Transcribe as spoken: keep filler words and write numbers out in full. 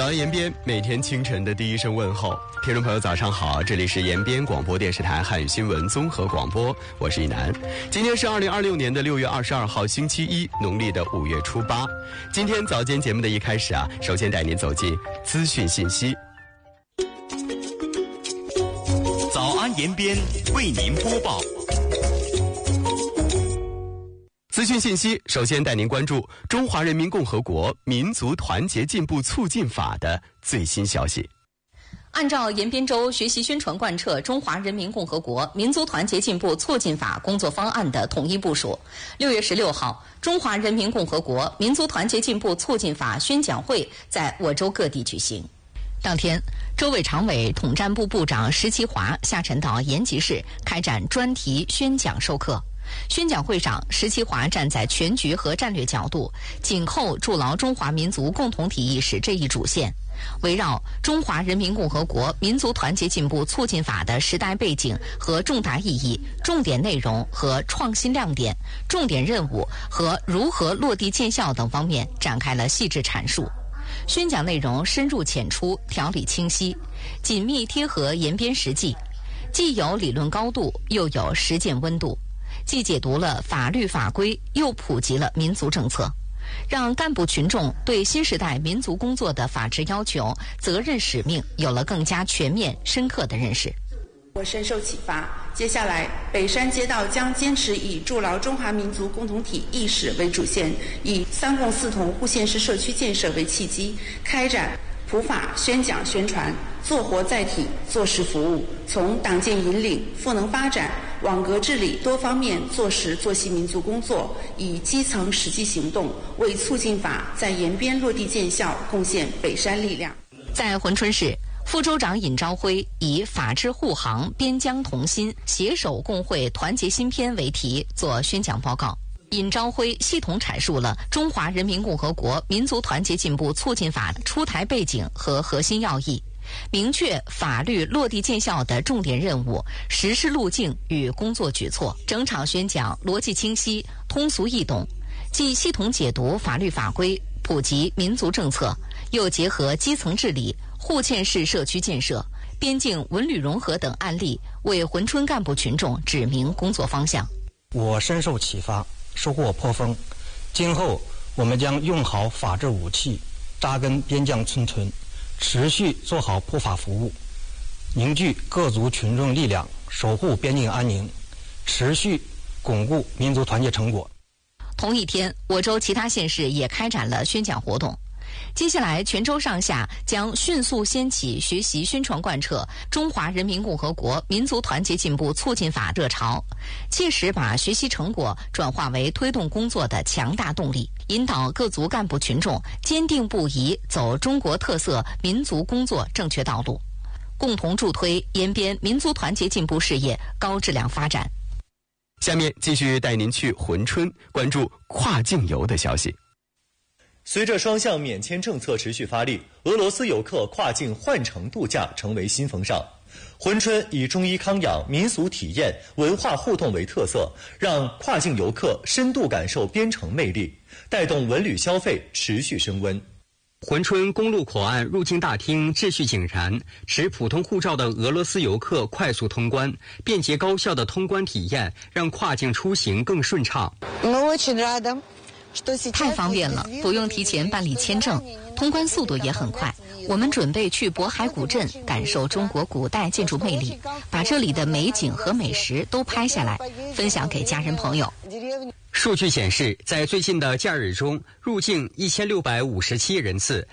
安延边，每天清晨的第一声问候，听众朋友早上好，这里是延边广播电视台汉语新闻综合广播，我是一楠。今天是二零二六年的六月二十二号星期一，农历的五月初八。今天早间节目的一开始啊，首先带您走进资讯信息。 早安延边为您播报。 资讯信息，首先带您关注《中华人民共和国民族团结进步促进法》的最新消息。 按照延边州学习宣传贯彻《中华人民共和国民族团结进步促进法》工作方案的统一部署，六月十六号，《中华人民共和国民族团结进步促进法》宣讲会在我州各地举行。当天，州委常委、统战部部长石其华下沉到延吉市开展专题宣讲授课。宣讲会上，石其华站在全局和战略角度，紧扣筑牢中华民族共同体意识这一主线，围绕《中华人民共和国民族团结进步促进法》的时代背景和重大意义、重点内容和创新亮点、重点任务和如何落地见效等方面展开了细致阐述。宣讲内容深入浅出，条理清晰，紧密贴合延边实际，既有理论高度，又有实践温度。既解读了法律法规，又普及了民族政策，让干部群众对新时代民族工作的法治要求、责任使命有了更加全面、深刻的认识。 我深受启发，接下来北山街道将坚持以筑牢中华民族共同体意识为主线，以三共四同户县市社区建设为契机，开展普法宣讲宣传，做活载体，做实服务，从党建引领、赋能发展、网格治理多方面做实做细民族工作，以基层实际行动为促进法在延边落地见效贡献北山力量。 在珲春市，副州长尹朝辉以法治护航、边疆同心、携手共绘团结新篇为题做宣讲报告。尹朝辉系统阐述了中华人民共和国民族团结进步促进法出台背景和核心要义，明确法律落地见效的重点任务、实施路径与工作举措。整场宣讲逻辑清晰、通俗易懂，既系统解读法律法规、普及民族政策，又结合基层治理、户县市社区建设、边境文旅融合等案例，为珲春干部群众指明工作方向。 我深受启发，收获颇丰。今后我们将用好法治武器，扎根边疆村村，持续做好普法服务，凝聚各族群众力量，守护边境安宁，持续巩固民族团结成果。 同一天，我州其他县市也开展了宣讲活动。接下来，全州上下将迅速掀起学习宣传贯彻《中华人民共和国民族团结进步促进法》热潮，切实把学习成果转化为推动工作的强大动力，引导各族干部群众坚定不移走中国特色民族工作正确道路，共同助推延边民族团结进步事业高质量发展。 下面继续带您去珲春，关注跨境游的消息。 随着双向免签政策持续发力，俄罗斯游客跨境换乘度假成为新风尚。珲春以中医康养、民俗体验、文化互动为特色，让跨境游客深度感受边城魅力，带动文旅消费持续升温。 珲春公路口岸入境大厅秩序井然，持普通护照的俄罗斯游客快速通关，便捷高效的通关体验让跨境出行更顺畅。 太方便了，不用提前办理签证，通关速度也很快。我们准备去渤海古镇感受中国古代建筑魅力，把这里的美景和美食都拍下来，分享给家人朋友。 数据显示，在最近的假日中，入境一千六百五十七人次，